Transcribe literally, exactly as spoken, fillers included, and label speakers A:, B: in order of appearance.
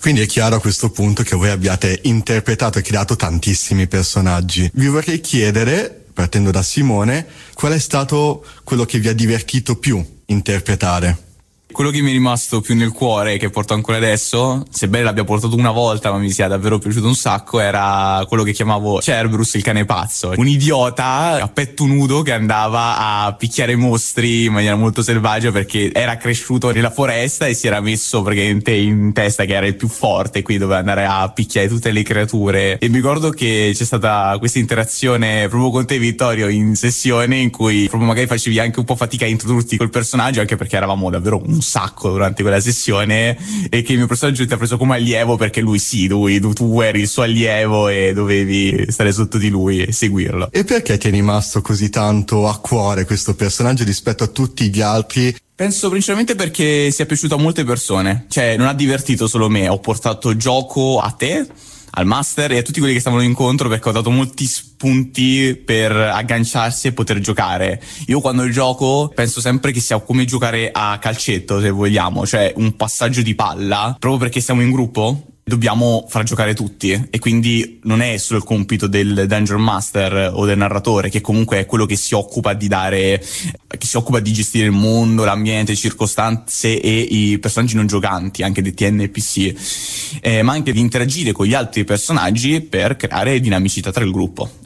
A: Quindi è chiaro a questo punto che voi abbiate interpretato e creato tantissimi personaggi. Vi vorrei chiedere, partendo da Simone, qual è stato quello che vi ha divertito più interpretare?
B: Quello che mi è rimasto più nel cuore, che porto ancora adesso, sebbene l'abbia portato una volta ma mi sia davvero piaciuto un sacco, era quello che chiamavo Cerberus, il cane pazzo. Un idiota a petto nudo che andava a picchiare mostri in maniera molto selvaggia perché era cresciuto nella foresta e si era messo praticamente in testa che era il più forte, quindi doveva andare a picchiare tutte le creature. E mi ricordo che c'è stata questa interazione proprio con te, Vittorio, in sessione in cui proprio magari facevi anche un po' fatica a introdurti col personaggio, anche perché eravamo davvero un sacco durante quella sessione, e che il mio personaggio ti ha preso come allievo perché lui sì, lui, tu eri il suo allievo e dovevi stare sotto di lui e seguirlo.
A: E perché ti è rimasto così tanto a cuore questo personaggio rispetto a tutti gli altri?
B: Penso principalmente perché sia piaciuto a molte persone, cioè non ha divertito solo me, ho portato gioco a te, al master e a tutti quelli che stavano incontro, perché ho dato molti spunti per agganciarsi e poter giocare. Io quando gioco penso sempre che sia come giocare a calcetto, se vogliamo, cioè un passaggio di palla, proprio perché siamo in gruppo dobbiamo far giocare tutti, e quindi non è solo il compito del Dungeon Master o del narratore, che comunque è quello che si occupa di dare, che si occupa di gestire il mondo, l'ambiente, le circostanze e i personaggi non giocanti, anche detti N P C, eh, ma anche di interagire con gli altri personaggi per creare dinamicità tra il gruppo.